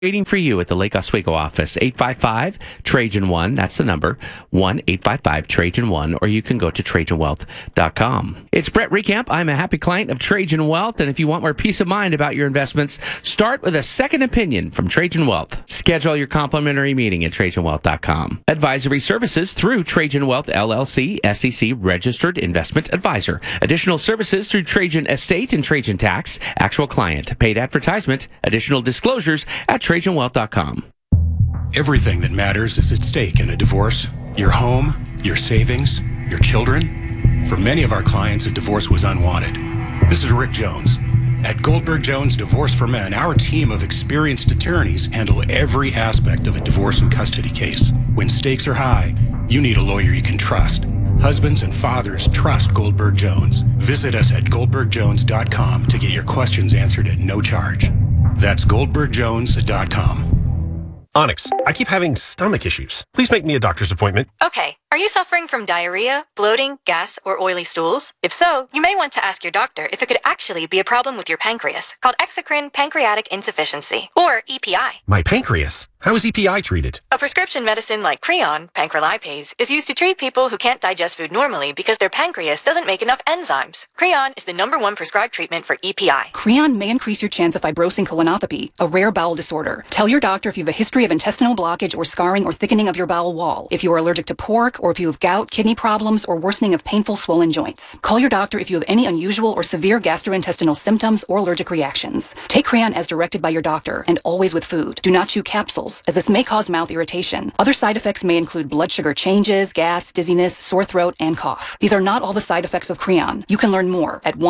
Waiting for you at the Lake Oswego office, 855-TRAJAN1, that's the number, 1-855-TRAJAN1, or you can go to TrajanWealth.com. It's Brett Recamp. I'm a happy client of Trajan Wealth, and if you want more peace of mind about your investments, start with a second opinion from Trajan Wealth. Schedule your complimentary meeting at TrajanWealth.com. Advisory services through Trajan Wealth, LLC, SEC registered investment advisor. Additional services through Trajan Estate and Trajan Tax. Actual client. Paid advertisement. Additional disclosures at TrajanWealth.com. Everything that matters is at stake in a divorce. Your home, your savings, your children. For many of our clients, a divorce was unwanted. This is Rick Jones. At Goldberg Jones Divorce for Men, our team of experienced attorneys handle every aspect of a divorce and custody case. When stakes are high, you need a lawyer you can trust. Husbands and fathers trust Goldberg Jones. Visit us at goldbergjones.com to get your questions answered at no charge. That's goldbergjones.com. Onyx, I keep having stomach issues. Please make me a doctor's appointment. Okay. Are you suffering from diarrhea, bloating, gas, or oily stools? If so, you may want to ask your doctor if it could actually be a problem with your pancreas, called exocrine pancreatic insufficiency, or EPI. My pancreas? How is EPI treated? A prescription medicine like Creon, pancrelipase, is used to treat people who can't digest food normally because their pancreas doesn't make enough enzymes. Creon is the #1 prescribed treatment for EPI. Creon may increase your chance of fibrosing colonopathy, a rare bowel disorder. Tell your doctor if you have a history of intestinal blockage or scarring or thickening of your bowel wall, if you are allergic to pork, or if you have gout, kidney problems, or worsening of painful swollen joints. Call your doctor if you have any unusual or severe gastrointestinal symptoms or allergic reactions. Take Creon as directed by your doctor, and always with food. Do not chew capsules, as this may cause mouth irritation. Other side effects may include blood sugar changes, gas, dizziness, sore throat, and cough. These are not all the side effects of Creon. You can learn more at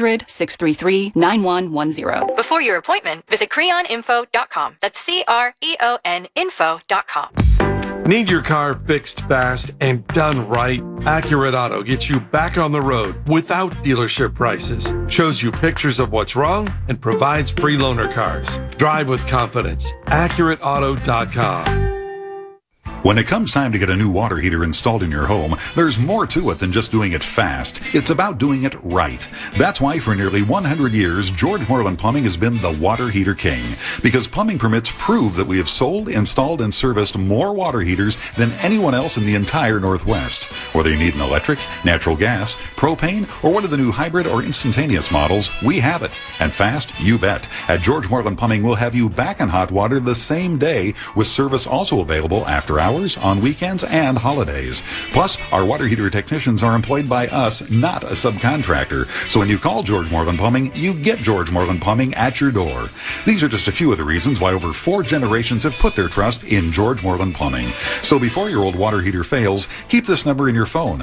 1-800-633-9110. Before your appointment, visit creoninfo.com. That's CREON info.com. Need your car fixed fast and done right? Accurate Auto gets you back on the road without dealership prices, shows you pictures of what's wrong, and provides free loaner cars. Drive with confidence. AccurateAuto.com. When it comes time to get a new water heater installed in your home, there's more to it than just doing it fast. It's about doing it right. That's why for nearly 100 years, George Moreland Plumbing has been the water heater king. Because plumbing permits prove that we have sold, installed, and serviced more water heaters than anyone else in the entire Northwest. Whether you need an electric, natural gas, propane, or one of the new hybrid or instantaneous models, we have it. And fast, you bet. At George Moreland Plumbing, we'll have you back in hot water the same day, with service also available after hours, on weekends, and holidays. Plus, our water heater technicians are employed by us, not a subcontractor. So when you call George Moreland Plumbing, you get George Moreland Plumbing at your door. These are just a few of the reasons why over 4 generations have put their trust in George Moreland Plumbing. So before your old water heater fails, keep this number in your phone,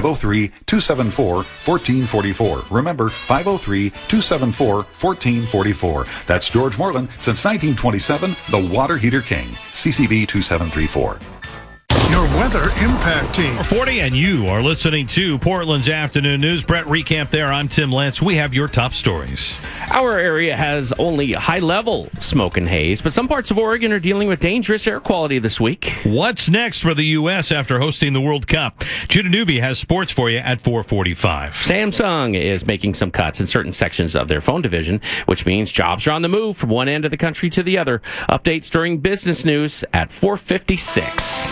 503-274-1444. Remember, 503-274-1444. That's George Moreland, since 1927, the water heater king. CCB 2734. Your weather impact team. 40, and you are listening to Portland's Afternoon News. Brett Recamp there. I'm Tim Lance. We have your top stories. Our area has only high-level smoke and haze, but some parts of Oregon are dealing with dangerous air quality this week. What's next for the U.S. after hosting the World Cup? Judah Newby has sports for you at 4:45. Samsung is making some cuts in certain sections of their phone division, which means jobs are on the move from one end of the country to the other. Updates during business news at 4:56.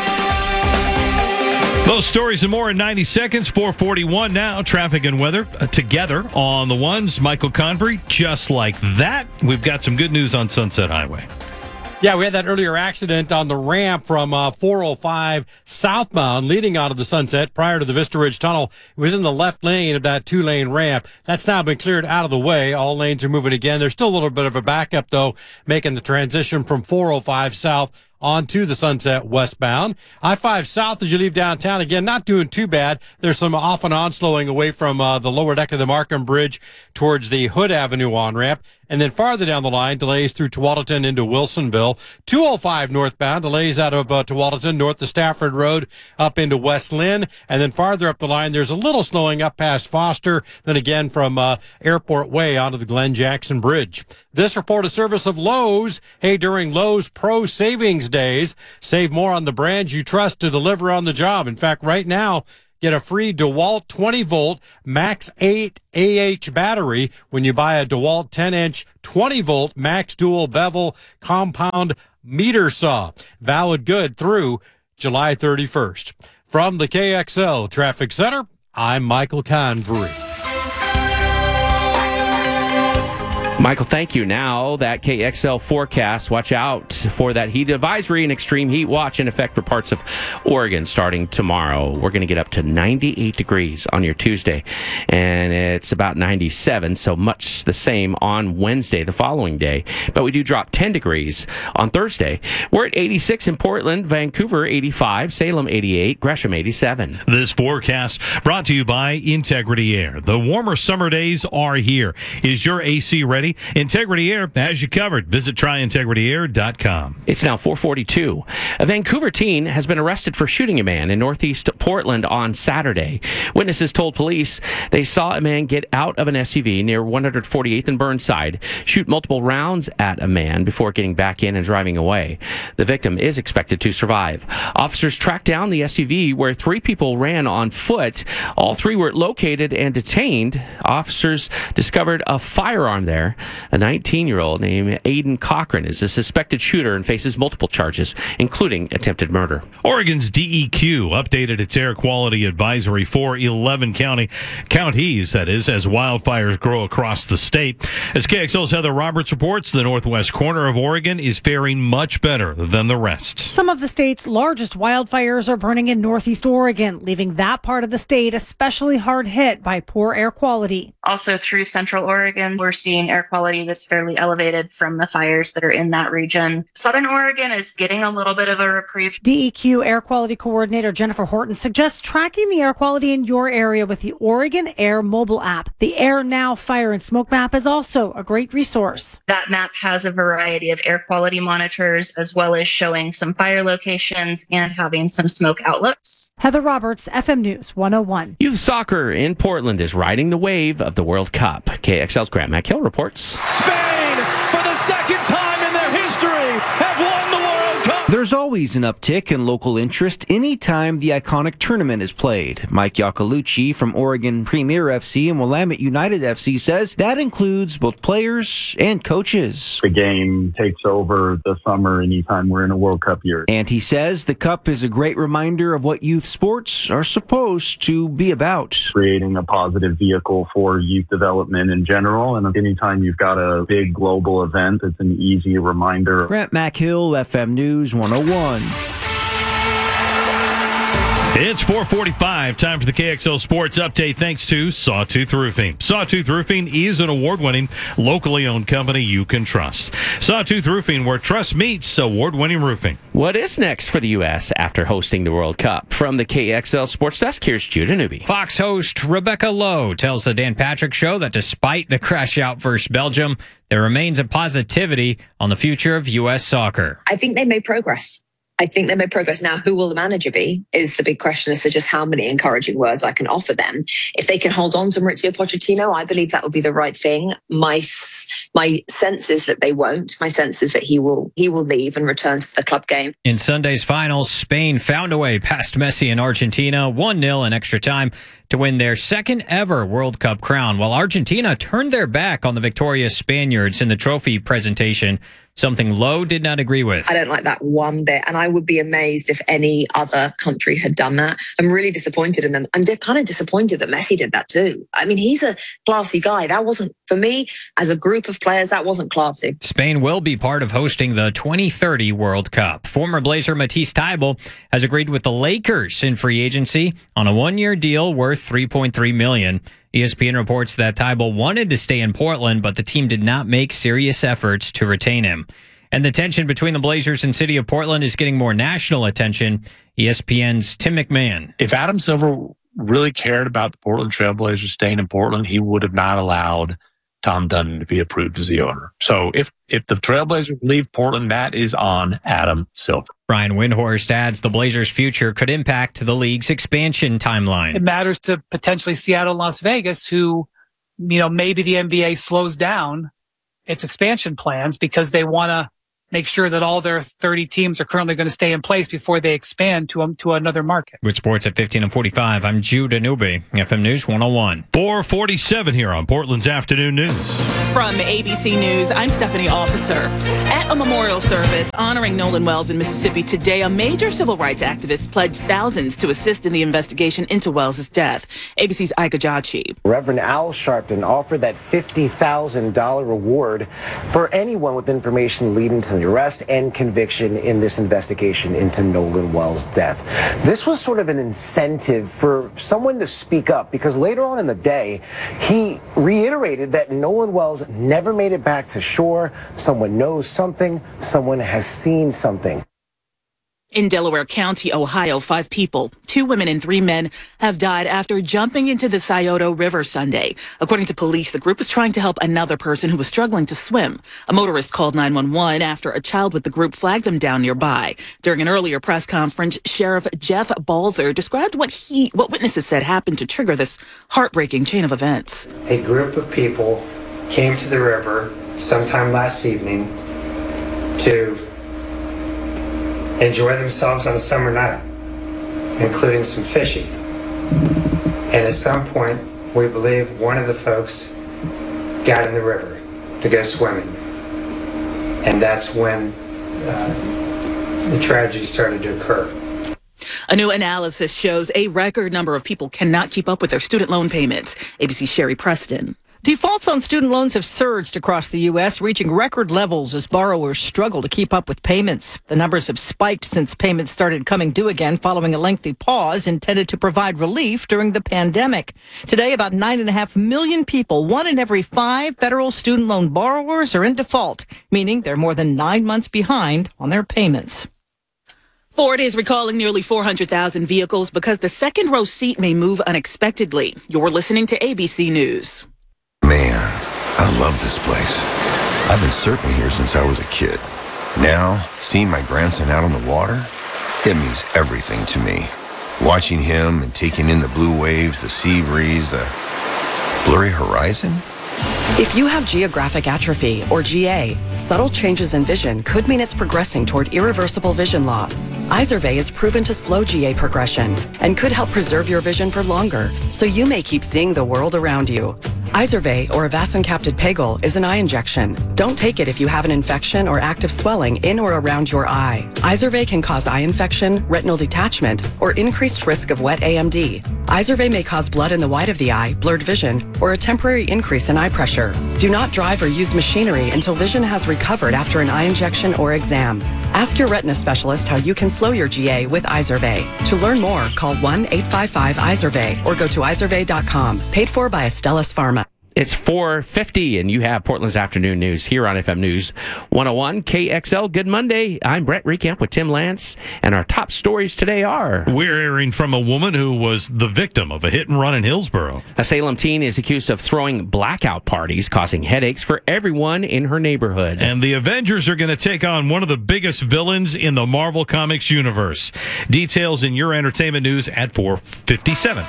Those stories and more in 90 seconds. 4:41 now. Traffic and weather together on the ones. Michael Convery, just like that. We've got some good news on Sunset Highway. Yeah, we had that earlier accident on the ramp from 405 southbound leading out of the Sunset prior to the Vista Ridge Tunnel. It was in the left lane of that 2-lane ramp. That's now been cleared out of the way. All lanes are moving again. There's still a little bit of a backup, though, making the transition from 405 south onto the Sunset westbound. I-5 south as you leave downtown. Again, not doing too bad. There's some off and on slowing away from the lower deck of the Markham Bridge towards the Hood Avenue on-ramp. And then farther down the line, delays through Tualatin into Wilsonville. 205 northbound, delays out of Tualatin north to Stafford Road up into West Lynn. And then farther up the line, there's a little slowing up past Foster. Then again from Airport Way onto the Glenn Jackson Bridge. This report is service of Lowe's. Hey, during Lowe's Pro Savings Days, save more on the brands you trust to deliver on the job. In fact, right now, Get a free DeWalt 20-volt Max 8 AH battery when you buy a DeWalt 10-inch 20-volt Max Dual Bevel compound meter saw. Valid good through July 31st. From the KXL Traffic Center, I'm Michael Convery. Michael, thank you. Now that KXL forecast, watch out for that heat advisory and extreme heat watch in effect for parts of Oregon starting tomorrow. We're going to get up to 98 degrees on your Tuesday, and it's about 97, so much the same on Wednesday, the following day. But we do drop 10 degrees on Thursday. We're at 86 in Portland, Vancouver 85, Salem 88, Gresham 87. This forecast brought to you by Integrity Air. The warmer summer days are here. Is your AC ready? Integrity Air has you covered. Visit tryintegrityair.com. It's now 4:42. A Vancouver teen has been arrested for shooting a man in northeast Portland on Saturday. Witnesses told police they saw a man get out of an SUV near 148th and Burnside, shoot multiple rounds at a man before getting back in and driving away. The victim is expected to survive. Officers tracked down the SUV where 3 people ran on foot. All 3 were located and detained. Officers discovered a firearm there. A 19-year-old named Aiden Cochran is a suspected shooter and faces multiple charges, including attempted murder. Oregon's DEQ updated its air quality advisory for 11 counties, that is, as wildfires grow across the state. As KXL's Heather Roberts reports, the northwest corner of Oregon is faring much better than the rest. Some of the state's largest wildfires are burning in northeast Oregon, leaving that part of the state especially hard hit by poor air quality. Also through central Oregon, we're seeing air quality that's fairly elevated from the fires that are in that region. Southern Oregon is getting a little bit of a reprieve. DEQ Air Quality Coordinator Jennifer Horton suggests tracking the air quality in your area with the Oregon Air mobile app. The Air Now Fire and Smoke map is also a great resource. That map has a variety of air quality monitors, as well as showing some fire locations and having some smoke outlooks. Heather Roberts, FM News 101. Youth soccer in Portland is riding the wave of the World Cup. KXL's Grant McHill reports. Spain, for the second time in their history, have won the World Cup. There's always an uptick in local interest anytime the iconic tournament is played. Mike Iacolucci from Oregon Premier FC and Willamette United FC says that includes both players and coaches. The game takes over the summer anytime we're in a World Cup year. And he says the Cup is a great reminder of what youth sports are supposed to be about. Creating a positive vehicle for youth development in general. And anytime you've got a big global event, it's an easy reminder. Grant McHill, FM News 101. It's 4:45. Time for the KXL Sports Update thanks to Sawtooth Roofing. Sawtooth Roofing is an award-winning, locally owned company you can trust. Sawtooth Roofing, where trust meets award-winning roofing. What is next for the U.S. after hosting the World Cup? From the KXL Sports Desk, here's Judah Newby. Fox host Rebecca Lowe tells the Dan Patrick Show that despite the crash out versus Belgium, there remains a positivity on the future of U.S. soccer. I think they made progress. Now, who will the manager be is the big question as to just how many encouraging words I can offer them. If they can hold on to Mauricio Pochettino, I believe that will be the right thing. My sense is that they won't. My sense is that he will leave and return to the club game. In Sunday's finals, Spain found a way past Messi and Argentina 1-0 in extra time to win their second ever World Cup crown, while Argentina turned their back on the victorious Spaniards in the trophy presentation, something Lowe did not agree with. I don't like that one bit, and I would be amazed if any other country had done that. I'm really disappointed in them. I'm kind of disappointed that Messi did that too. I mean, he's a classy guy. That wasn't, for me, as a group of players, that wasn't classy. Spain will be part of hosting the 2030 World Cup. Former Blazer Matisse Thybulle has agreed with the Lakers in free agency on a one-year deal worth $3.3 million. ESPN reports that Thybulle wanted to stay in Portland, but the team did not make serious efforts to retain him. And the tension between the Blazers and City of Portland is getting more national attention. ESPN's Tim McMahon. If Adam Silver really cared about the Portland Trail Blazers staying in Portland, he would have not allowed Tom Dunn to be approved as the owner. So if the Trailblazers leave Portland, that is on Adam Silver. Brian Windhorst adds the Blazers' future could impact the league's expansion timeline. It matters to potentially Seattle and Las Vegas, who, maybe the NBA slows down its expansion plans because they want to make sure that all their 30 teams are currently going to stay in place before they expand to another market. With sports at 15 and 45, I'm Jude Anubi, FM News 101. 4:47 here on Portland's Afternoon News. From ABC News, I'm Stephanie Officer. At a memorial service honoring Nolan Wells in Mississippi today, a major civil rights activist pledged thousands to assist in the investigation into Wells' death. ABC's Ika Jachi. Reverend Al Sharpton offered that $50,000 reward for anyone with information leading to the arrest and conviction in this investigation into Nolan Wells' death. This was sort of an incentive for someone to speak up, because later on in the day, he reiterated that Nolan Wells never made it back to shore. Someone knows something. Someone has seen something. In Delaware County, Ohio, 5 people, 2 women and 3 men, have died after jumping into the Scioto River Sunday. According to police, the group was trying to help another person who was struggling to swim. A motorist called 911 after a child with the group flagged them down nearby. During an earlier press conference, Sheriff Jeff Balzer described what witnesses said happened to trigger this heartbreaking chain of events. A group of people came to the river sometime last evening to enjoy themselves on a summer night, including some fishing. And at some point, we believe one of the folks got in the river to go swimming. And that's when the tragedy started to occur. A new analysis shows a record number of people cannot keep up with their student loan payments. ABC's Sherry Preston. Defaults on student loans have surged across the U.S., reaching record levels as borrowers struggle to keep up with payments. The numbers have spiked since payments started coming due again following a lengthy pause intended to provide relief during the pandemic. Today, about 9.5 million people, 1 in every 5 federal student loan borrowers, are in default, meaning they're more than 9 months behind on their payments. Ford is recalling nearly 400,000 vehicles because the second row seat may move unexpectedly. You're listening to ABC News. Man, I love this place. I've been surfing here since I was a kid. Now, seeing my grandson out on the water, it means everything to me. Watching him and taking in the blue waves, the sea breeze, the blurry horizon. If you have geographic atrophy, or GA, subtle changes in vision could mean it's progressing toward irreversible vision loss. Izervay is proven to slow GA progression and could help preserve your vision for longer, so you may keep seeing the world around you. Izervay, or avacincaptad pegol, is an eye injection. Don't take it if you have an infection or active swelling in or around your eye. Izervay can cause eye infection, retinal detachment, or increased risk of wet AMD. Izervay may cause blood in the white of the eye, blurred vision, or a temporary increase in eye pressure. Do not drive or use machinery until vision has recovered after an eye injection or exam. Ask your retina specialist how you can slow your GA with Izervay. To learn more, call 1-855-IZERVAY or go to izervay.com. Paid for by Astellas Pharma. It's 4:50, and you have Portland's Afternoon News here on FM News 101 KXL. Good Monday. I'm Brett Recamp with Tim Lance, and our top stories today are... We're hearing from a woman who was the victim of a hit and run in Hillsborough. A Salem teen is accused of throwing blackout parties, causing headaches for everyone in her neighborhood. And the Avengers are going to take on one of the biggest villains in the Marvel Comics universe. Details in your entertainment news at 4:57.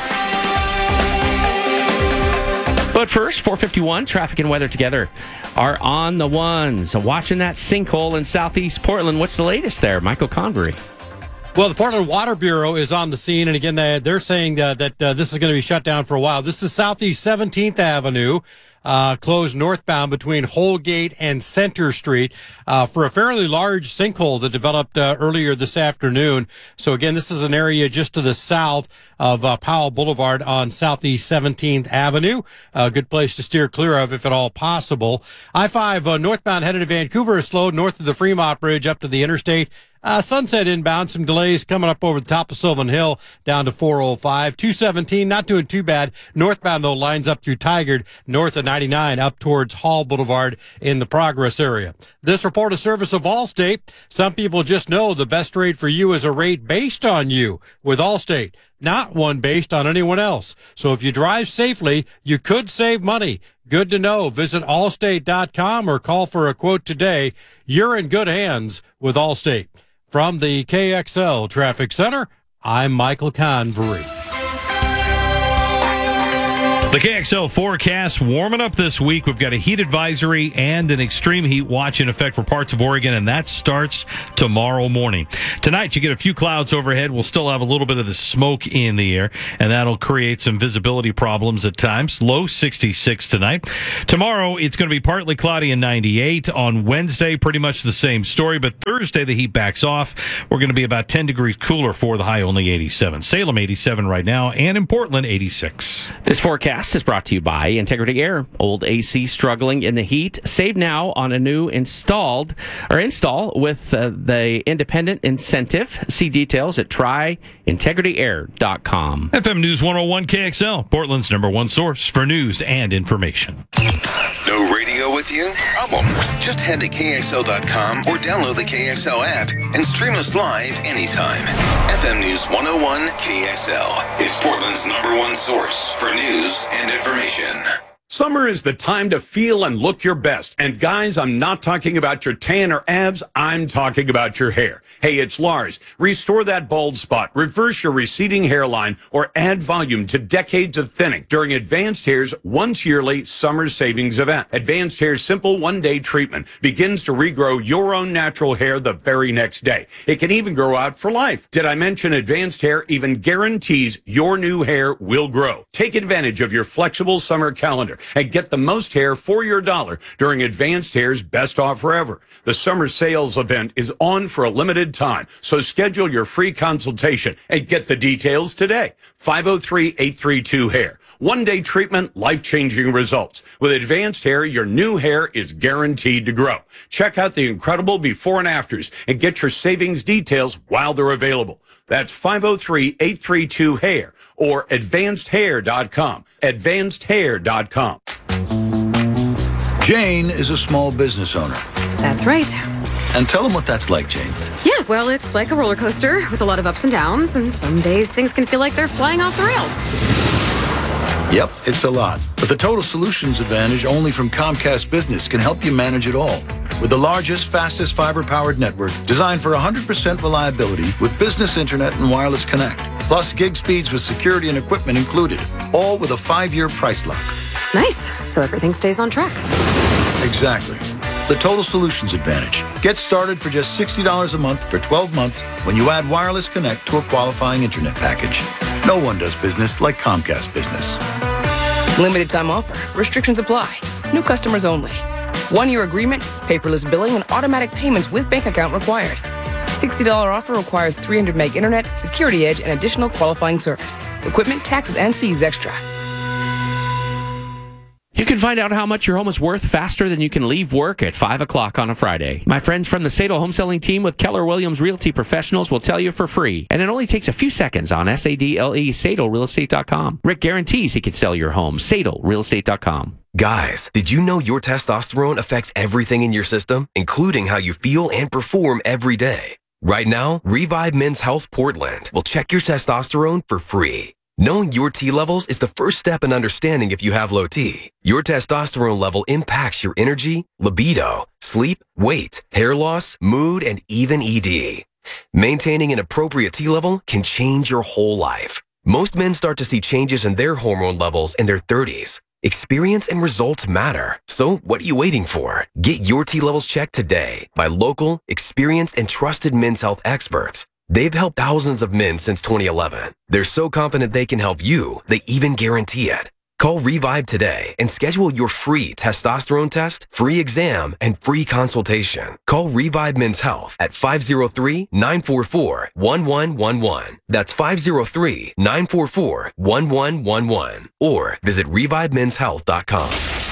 But first, 4:51, traffic and weather together are on the ones. Watching that sinkhole in southeast Portland. What's the latest there? Michael Convery. Well, the Portland Water Bureau is on the scene, and again, they're saying that this is going to be shut down for a while. This is Southeast 17th Avenue. Closed northbound between Holgate and Center Street for a fairly large sinkhole that developed earlier this afternoon. So again, this is an area just to the south of Powell Boulevard on Southeast 17th Avenue. A good place to steer clear of if at all possible. I-5 northbound headed to Vancouver is slowed north of the Fremont Bridge up to the interstate. Sunset inbound, some delays coming up over the top of Sylvan Hill down to 405. 217, not doing too bad. Northbound, though, lines up through Tigard, north of 99, up towards Hall Boulevard in the Progress area. This report is service of Allstate. Some people just know the best rate for you is a rate based on you with Allstate, not one based on anyone else. So if you drive safely, you could save money. Good to know. Visit Allstate.com or call for a quote today. You're in good hands with Allstate. From the KXL Traffic Center, I'm Michael Convery. The KXL forecast warming up this week. We've got a heat advisory and an extreme heat watch in effect for parts of Oregon, and that starts tomorrow morning. Tonight, you get a few clouds overhead. We'll still have a little bit of the smoke in the air, and that'll create some visibility problems at times. Low 66 tonight. Tomorrow, it's going to be partly cloudy and 98. On Wednesday, pretty much the same story, but Thursday, the heat backs off. We're going to be about 10 degrees cooler for the high, only 87. Salem, 87 right now, and in Portland, 86. This forecast is brought to you by Integrity Air. Old AC struggling in the heat? Save now on a new install with the independent incentive. See details at tryintegrityair.com. FM News 101 KXL, Portland's #1 source for news and information. No radio with you? Problem. Just head to KXL.com or download the KXL app and stream us live anytime. FM News 101 KXL is Portland's #1 source for news and information. Summer is the time to feel and look your best. And guys, I'm not talking about your tan or abs. I'm talking about your hair. Hey, it's Lars. Restore that bald spot, reverse your receding hairline, or add volume to decades of thinning during Advanced Hair's once yearly summer savings event. Advanced Hair's simple one-day treatment begins to regrow your own natural hair the very next day. It can even grow out for life. Did I mention Advanced Hair even guarantees your new hair will grow? Take advantage of your flexible summer calendar and get the most hair for your dollar during Advanced Hair's best offer ever. The summer sales event is on for a limited time, so schedule your free consultation and get the details today. 503-832-HAIR. One-day treatment, life-changing results. With Advanced Hair, your new hair is guaranteed to grow. Check out the incredible before and afters and get your savings details while they're available. That's 503-832-HAIR or advancedhair.com. Advancedhair.com. Jane is a small business owner. That's right. And tell them what that's like, Jane. Yeah, well, it's like a roller coaster with a lot of ups and downs, and some days things can feel like they're flying off the rails. Yep, it's a lot. But the Total Solutions Advantage only from Comcast Business can help you manage it all. With the largest, fastest fiber-powered network designed for 100% reliability with business internet and wireless connect. Plus gig speeds with security and equipment included. All with a 5-year price lock. Nice. So everything stays on track. Exactly. The Total Solutions Advantage. Get started for just $60 a month for 12 months when you add wireless connect to a qualifying internet package. No one does business like Comcast Business. Limited time offer. Restrictions apply. New customers only. 1-year agreement, paperless billing, and automatic payments with bank account required. $60 offer requires 300 meg internet, security edge, and additional qualifying service. Equipment, taxes, and fees extra. You can find out how much your home is worth faster than you can leave work at 5 o'clock on a Friday. My friends from the Sadle Home Selling Team with Keller Williams Realty Professionals will tell you for free. And it only takes a few seconds on SADLE, SadelRealEstate.com. Rick guarantees he can sell your home. SadelRealEstate.com. Guys, did you know your testosterone affects everything in your system, including how you feel and perform every day? Right now, Revive Men's Health Portland will check your testosterone for free. Knowing your T levels is the first step in understanding if you have low T. Your testosterone level impacts your energy, libido, sleep, weight, hair loss, mood, and even ED. Maintaining an appropriate T level can change your whole life. Most men start to see changes in their hormone levels in their 30s. Experience and results matter. So what are you waiting for? Get your T levels checked today by local, experienced, and trusted men's health experts. They've helped thousands of men since 2011. They're so confident they can help you, they even guarantee it. Call Revive today and schedule your free testosterone test, free exam, and free consultation. Call Revive Men's Health at 503-944-1111. That's 503-944-1111. Or visit ReviveMen'sHealth.com.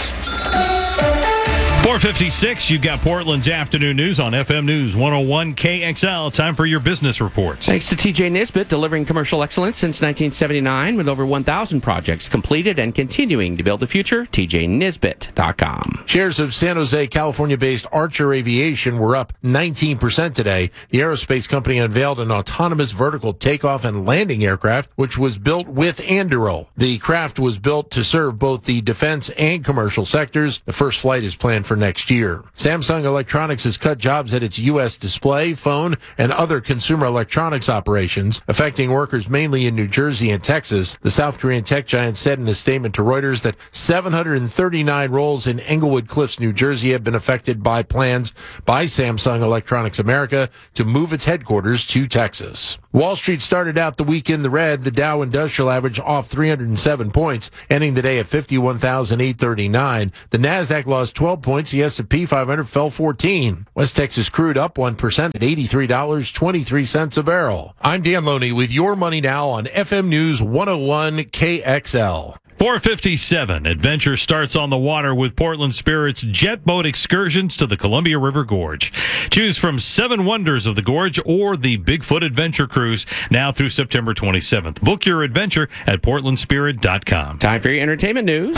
4:56, you've got Portland's afternoon news on FM News 101 KXL. Time for your business reports. Thanks to TJ Nisbet, delivering commercial excellence since 1979 with over 1,000 projects completed and continuing to build the future. TJNisbet.com. Shares of San Jose, California-based Archer Aviation were up 19% today. The aerospace company unveiled an autonomous vertical takeoff and landing aircraft, which was built with Anduril. The craft was built to serve both the defense and commercial sectors. The first flight is planned for for next year. Samsung Electronics has cut jobs at its U.S. display, phone, and other consumer electronics operations, affecting workers mainly in New Jersey and Texas. The South Korean tech giant said in a statement to Reuters that 739 roles in Englewood Cliffs, New Jersey have been affected by plans by Samsung Electronics America to move its headquarters to Texas. Wall Street started out the week in the red. The Dow Industrial Average off 307 points, ending the day at 51,839. The Nasdaq lost 12 points. The S&P 500 fell 14. West Texas crude up 1% at $83.23 a barrel. I'm Dan Loney with your money now on FM News 101 KXL. 4:57. Adventure starts on the water with Portland Spirit's jet boat excursions to the Columbia River Gorge. Choose from 7 wonders of the gorge or the Bigfoot Adventure Cruise now through September 27th. Book your adventure at portlandspirit.com. Time for your entertainment news.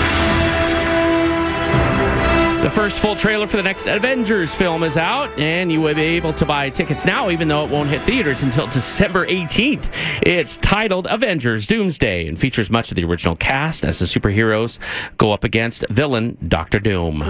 The first full trailer for the next Avengers film is out, and you will be able to buy tickets now, even though it won't hit theaters until December 18th. It's titled Avengers Doomsday and features much of the original cast as the superheroes go up against villain Dr. Doom.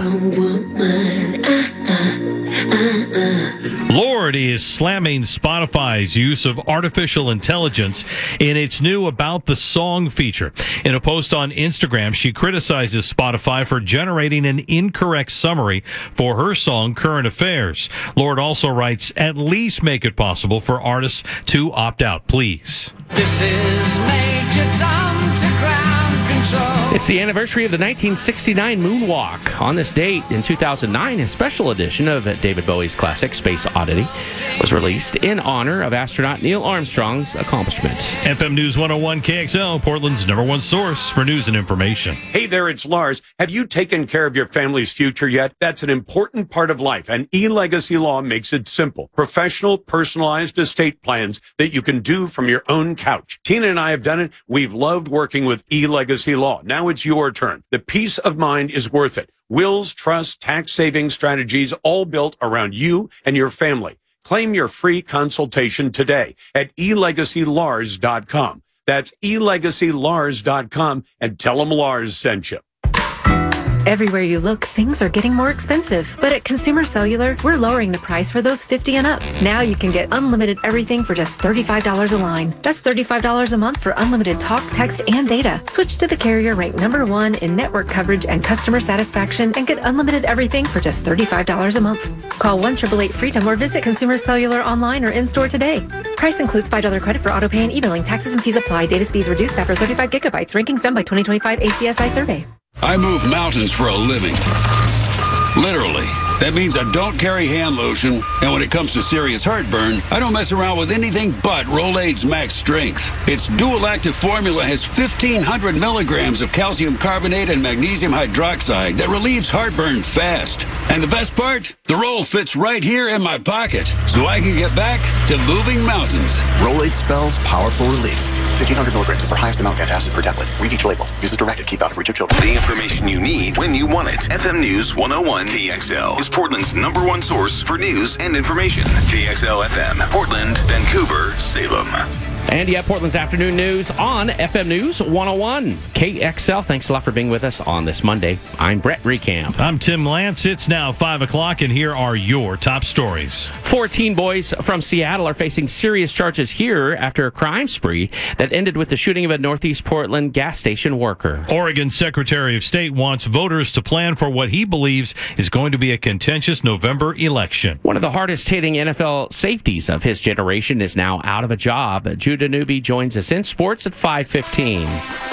Lorde is slamming Spotify's use of artificial intelligence in its new About the Song feature. In a post on Instagram, she criticizes Spotify for generating an incorrect summary for her song Current Affairs. Lorde also writes, at least make it possible for artists to opt out, please. This is Major Tom to ground control. It's the anniversary of the 1969 moonwalk. On this date, in 2009, a special edition of David Bowie's classic Space Oddity was released in honor of astronaut Neil Armstrong's accomplishment. FM News 101 KXL, Portland's #1 source for news and information. Hey there, it's Lars. Have you taken care of your family's future yet? That's an important part of life, and eLegacy Law makes it simple. Professional, personalized estate plans that you can do from your own couch. Tina and I have done it. We've loved working with eLegacy Law. Now it's your turn. The peace of mind is worth it. Wills, trusts, tax-saving strategies, all built around you and your family. Claim your free consultation today at elegacylars.com. That's elegacylars.com, and tell them Lars sent you. Everywhere you look, things are getting more expensive. But at Consumer Cellular, we're lowering the price for those 50 and up. Now you can get unlimited everything for just $35 a line. That's $35 a month for unlimited talk, text, and data. Switch to the carrier ranked #1 in network coverage and customer satisfaction and get unlimited everything for just $35 a month. Call 1-888-FREEDOM or visit Consumer Cellular online or in-store today. Price includes $5 credit for auto pay and e-billing. Taxes and fees apply. Data speeds reduced after 35 gigabytes. Rankings done by 2025 ACSI survey. I move mountains for a living. Literally. That means I don't carry hand lotion, and when it comes to serious heartburn, I don't mess around with anything but Rolaids Max Strength. Its dual-active formula has 1,500 milligrams of calcium carbonate and magnesium hydroxide that relieves heartburn fast. And the best part? The roll fits right here in my pocket, so I can get back to moving mountains. Rolaids spells powerful relief. 1,500 milligrams is our highest amount of antacid per tablet. Read each label. Use as directed. Keep out of reach of children. The information you need when you want it. FM News 101 KXL is Portland's #1 source for news and information. KXL FM, Portland, Vancouver, Salem. And yeah, Portland's afternoon news on FM News 101 KXL. Thanks a lot for being with us on this Monday. I'm Brett Recamp. I'm Tim Lance. It's now 5 o'clock, and here are your top stories. 14 boys from Seattle are facing serious charges here after a crime spree that ended with the shooting of a Northeast Portland gas station worker. Oregon Secretary of State wants voters to plan for what he believes is going to be a contentious November election. One of the hardest-hitting NFL safeties of his generation is now out of a job. Judah Newby joins us in sports at 5:15.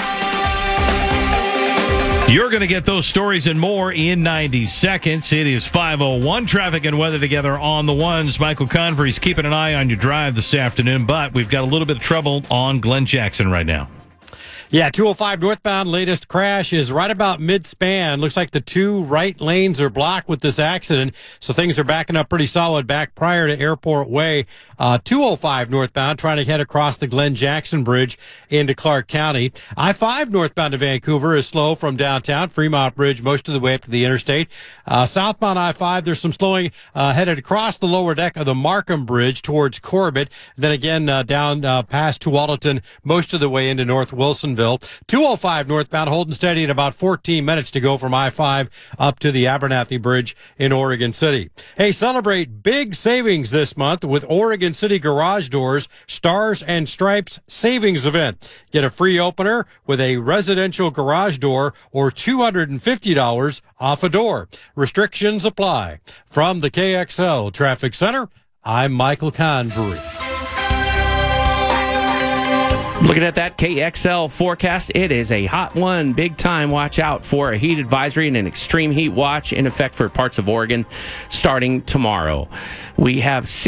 You're going to get those stories and more in 90 seconds. It is 5:01. Traffic and weather together on the ones. Michael Convery's keeping an eye on your drive this afternoon, but we've got a little bit of trouble on Glenn Jackson right now. Yeah, 205 northbound, latest crash is right about mid-span. Looks like the two right lanes are blocked with this accident, so things are backing up pretty solid back prior to Airport Way. 205 northbound, trying to head across the Glenn Jackson Bridge into Clark County. I-5 northbound to Vancouver is slow from downtown. Fremont Bridge most of the way up to the interstate. Southbound I-5, there's some slowing headed across the lower deck of the Markham Bridge towards Corbett. Then again, down past Tualatin most of the way into North Wilsonville. Jacksonville. 205 northbound holding steady at about 14 minutes to go from I-5 up to the Abernathy Bridge in Oregon City. Hey, celebrate big savings this month with Oregon City Garage Doors Stars and Stripes Savings Event. Get a free opener with a residential garage door or $250 off a door. Restrictions apply. From the KXL Traffic Center, I'm Michael Convery. Looking at that KXL forecast, it is a hot one. Big time. Watch out for a heat advisory and an extreme heat watch in effect for parts of Oregon starting tomorrow. We have